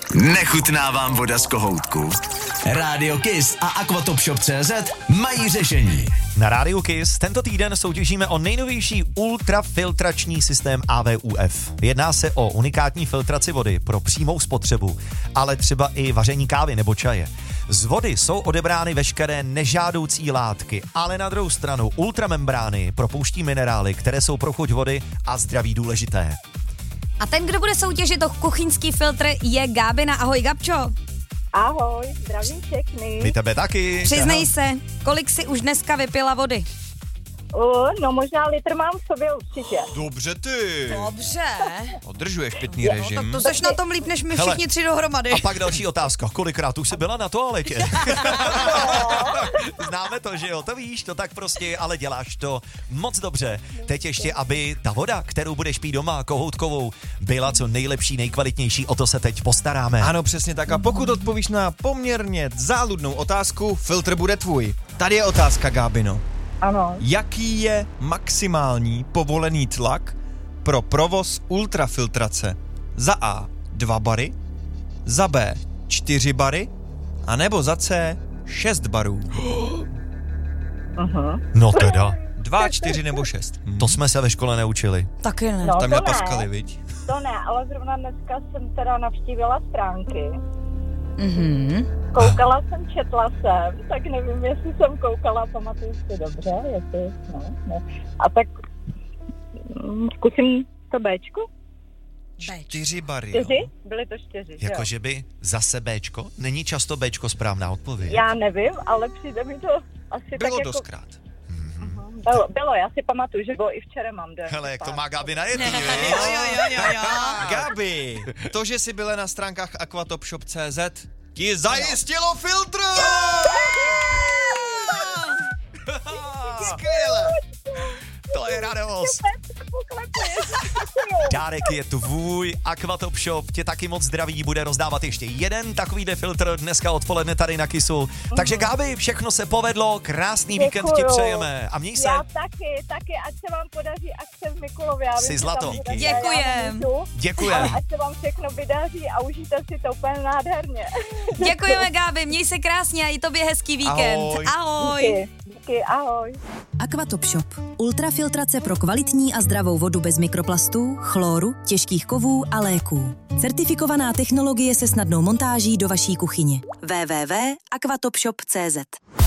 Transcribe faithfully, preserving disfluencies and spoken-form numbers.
Nechutná vám voda z kohoutku? Rádio Kiss a Aquatopshop tečka cé zet mají řešení. Na Rádiu Kiss tento týden soutěžíme o nejnovější ultrafiltrační systém A V U F. Jedná se o unikátní filtraci vody pro přímou spotřebu, ale třeba i vaření kávy nebo čaje. Z vody jsou odebrány veškeré nežádoucí látky, ale na druhou stranu ultramembrány propouští minerály, které jsou pro chuť vody a zdraví důležité. A ten, kdo bude soutěžit o kuchyňský filtr, je Gábina. Ahoj, Gabčo. Ahoj, zdravím všechny. My tebe taky. Přiznej se, kolik jsi už dneska vypila vody? Uh, no možná litr mám v sobě určitě. Dobře ty. Dobře. Održuješ pitný režim. No, tak to seš na tom líp, než my Hele, všichni tři dohromady. A pak další otázka. Kolikrát už jsi byla na toaletě? Známe to, že jo? To víš, to tak prostě, ale děláš to moc dobře. Teď ještě, aby ta voda, kterou budeš pít doma, kohoutkovou, byla co nejlepší, nejkvalitnější, o to se teď postaráme. Ano, přesně tak. A pokud odpovíš na poměrně záludnou otázku, filtr bude tvůj. Tady je otázka, Gábino. Ano. Jaký je maximální povolený tlak pro provoz ultrafiltrace? Za A dva bary, za B čtyři bary, a nebo za C šest barů. Uh-huh. No teda, Dva, čtyři nebo šest. Hm. to jsme se ve škole neučili. Taky ne. No, Tam to na ne. Paskali, viď? To ne, ale zrovna dneska jsem teda navštívila stránky. Mhm. Koukala jsem, četla jsem, tak nevím, jestli jsem koukala, pamatuju si dobře, jestli, no, no. A tak mm, zkusím to Bčko. Čtyři bary, jo. Čtyři? Byly to čtyři, že jo? Jakože by zase Bčko? Není často Bčko správná odpověď. Já nevím, ale přijde mi to asi Bylo tak jako... doskrát. Bylo, bylo, já si pamatuju, že bylo i včera mám den. Hele, jak to má Gabi najetý, Jo, viď? jo, jo, jo, jo. Gabi, to, že jsi byla na stránkách aquatopshop tečka cé zet, ti zajistilo filtr! Skvěle. To je radost. Dárek je tvůj, Aquatopshop tě taky moc zdraví, bude rozdávat ještě jeden takovýhle filtr dneska odpoledne tady na Kissu. Takže Gabi, všechno se povedlo, krásný Děkuju. víkend ti přejeme a měj se. Já taky, taky, ať se vám podaří akce v Mikulově. Já vím, Jsi že zlato. tam budete, Děkujem. já můžu, Děkujem. ale ať se vám všechno vydaří a užijte si to úplně nádherně. Děkujeme, Gábi, měj se krásně a i tobě hezký víkend. Ahoj. Ahoj. Díky, díky, ahoj. Aquatopshop. Ultrafiltrace pro kvalitní a zdravou vodu bez mikroplastů, chloru, těžkých kovů a léků. Certifikovaná technologie se snadnou montáží do vaší kuchyně. w w w tečka aquatopshop tečka cé zet